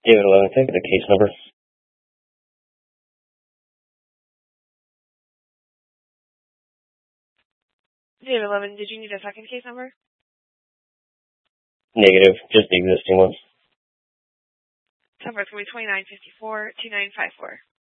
David 11, take the case number. David 11, did you need a second case number? Negative, just the existing ones. Number 2954-2954.